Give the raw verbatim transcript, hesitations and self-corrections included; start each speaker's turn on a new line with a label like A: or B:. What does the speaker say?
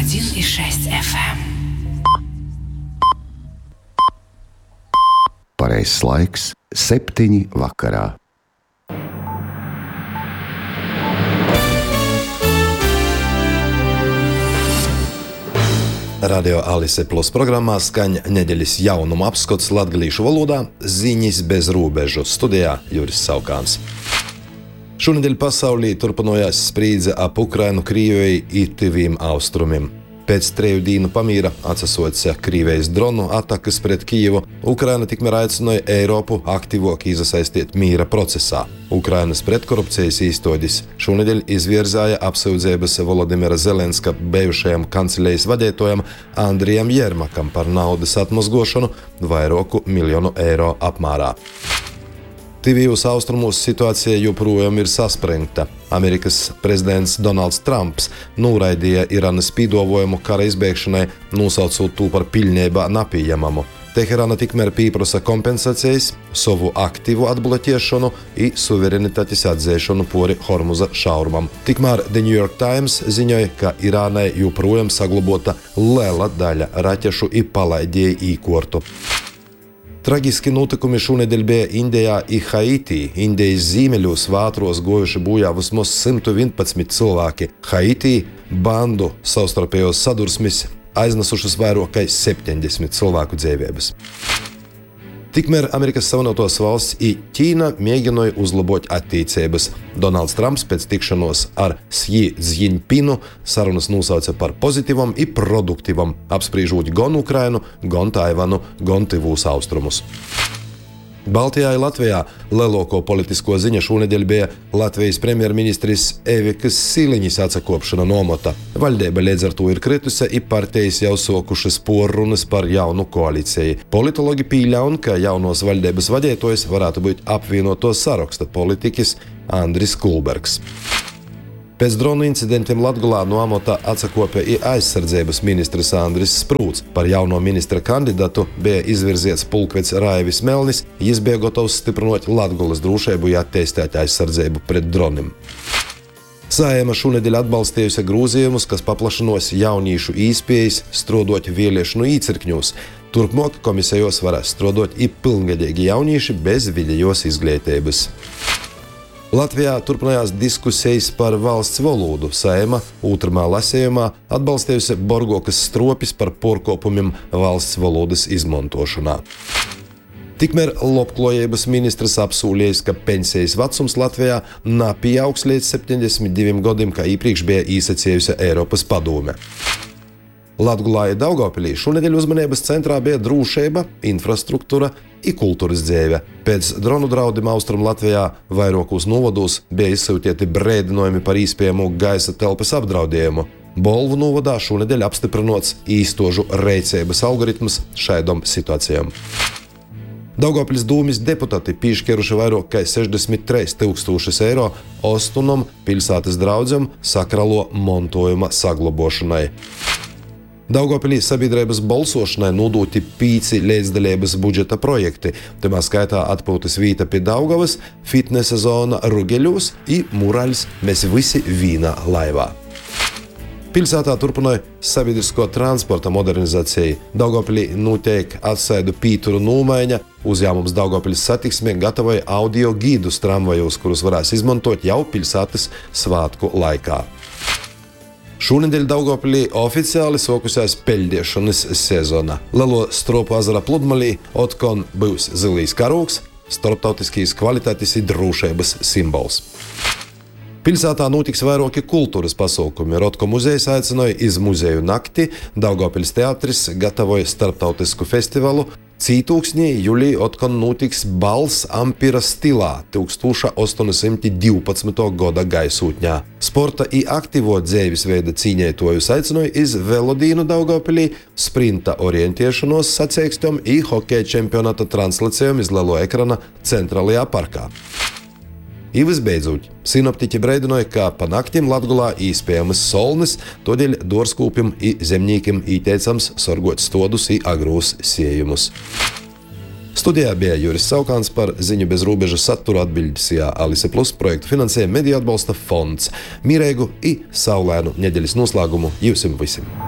A: один и шесть эф эм.
B: Pareizs laiks septiņi vakarā.
C: Radio Alise Plus programmā skaņa nedēļas jaunumu apskats latgalīšu valodā ziņas bez robežu. Studijā Juris Saukāns. Šonedēļ pasaulī turpinājās sprīdze ap Ukrainu, Krievijai i tuviem austrumiem. Pēc treju dienu pamīra atsasoca Krievijas dronu atakas pret Kijevu, Ukraina tikmēr aicināja Eiropu aktīvāk iesaistīt mīra procesā. Ukrainas pretkorupcijas īstodis šonedēļ izvirzāja apsūdzības Volodimira Zelenska bijušajam kancelejas vadītājam Andrijam Jermakam par naudas atmazgošanu vairāku miljonu eiro apmērā. Tuvijos austrumos situācija joprojām ir saspringta. Amerikas prezidents Donalds Trumps noraidīja Irānas pīdavojumu kara izbēgšanai, nosaucot to par pilnībā nepieņemamu. Teherāna tikmēr pieprasa kompensācijas, savu aktīvu atbloķēšanu i suverenitātes atzēšanu pori Hormuza šaurumam. Tikmēr The New York Times ziņoja, ka Irānai joprojām saglabota liela daļa raķešu i palaidēju īkortu. Traģiski notikumi šonedēļ bija Indijā i Haitī. Indijas ziemeļos vātros gojuši bojā vismaz simt vienpadsmit cilvēki. Haitī bandu savstarpējos sadursmes aiznesušas vairāk kā septiņdesmit cilvēku dzīvības. Tikmēr Amerikas Savienotās valsts i Ķīna mēģināja uzlabot attiecības. Donalds Trumps pēc tikšanos ar Xi Jinpingu sarunas nosauca par pozitīvam i produktīvam, apspriežot gan Ukrainu, gan Taivanu, gan tuvos austrumus. Baltijā i Latvijā lielāko politisko ziņu šonedēļ bija Latvijas premjerministris Evikas Siliņas atsakopšana no amata. Valdība līdz ar to ir kritusi i partijas jau sokušas porrunas par jaunu koalīciju. Politologi pieļauj, ka jaunos valdības vadītājs varētu būt apvienoto saraksta politiķis Andris Kulbergs. Pēc dronu incidentiem Latgolā no amata atsakopja i aizsardzības ministrs Andris Sprūts. Par jauno ministra kandidātu bija izvirzīts pulkvedis Raivis Melnis, jis bija gatavs stiprinot Latgolas drošību i attīstīt aizsardzību pret droniem. Saeima šonedēļ atbalstījusi grozījumus, kas paplašinos jauniešu iespējas strādāt vēlēšanu īcirkņos. Turpmāk komisijos varēs strādāt i pilngadīgi jaunieši bez vidējos izglītības. Latvijā turpinājās diskusijas par valsts valodu. Saeima otrajā lasījumā atbalstījusi Borgokas stropis par pārkāpumiem valsts valodas izmantošanā. Tikmēr labklājības ministrs apsolījis, ka pensijas vecums Latvijā nepieaugs līdz septiņdesmit diviem gadiem, kā iepriekš bija īsacējusi Eiropas padome. Latgolā i Daugavpilī šonedēļ uzmanības centrā bija drošība, infrastruktūra i kultūras dzīve. Pēc dronu draudiem Austrum Latvijā vairākos novados bija izsūtīti brēdinājumi par iespējamu gaisa telpas apdraudējumu. Bolvu novadā šonedēļ apstiprinots īstožu rēcības algoritms šādām situācijām. Daugavpiļas dūmis deputāti piešķēruši vairāk kā sešdesmit trīs tūkstošus eiro ostunam pilsētas draudzam sakralo montojuma saglabošanai. Daugavpilī sabiedrības balsošanai nodoti pīci līdzdalības budžeta projekti, tamā skaitā atpūtas vīta pie Daugavas, fitnesa zona Rugeļos i muraļs Mēs visi vīnā laivā. Pilsētā turpināja sabiedrisko transporta modernizāciju. Daugavpilī notiek atsaidu pīturu nomaiņa, uzņēmums Daugavpiļas satiksme gatavoja audio gīdus tramvajos, kurus varēs izmantot jau pilsētas svātku laikā. Šonedēļ Daugavpilī oficiāli sokusies peļdiešanas sezona. Lielo Stropu ezera pludmalī otkon būs zilīs karūks, starptautiskīs kvalitātes i drošības simbols. Pilsētā notiks vairāki kultūras pasākumi. Rotko muzejs aicināja iz muzeju nakti, Daugavpiļas teatris gatavoja starptautisku festivālu, Cītūksnī jūlī otkon notiks bals ampira stilā tūkstoš astoņsimt divpadsmitā gada gaisotņā. Sporta i aktīvo dzīvesveida cīņētojus aicināja iz velodīnu Daugavpilī, sprinta orientēšanos sacīkstam i hokeja čempionāta translācijām iz lielo ekrana centrālajā parkā. I visbeidzot, sinoptiķi breidināja, ka pa naktim Latgolā iespējamas solnis, todēļ dārzkopim i zemniekiem ieteicams sorgot stodus i agrūs sējumus. Studijā bija Juris Saukāns, par ziņu bez robežu satura atbildīsījā Alise Plus projektu finansēja Mediju atbalsta fonds. Mīreigu i saulēnu nedēļas noslēgumu jūsim visiem!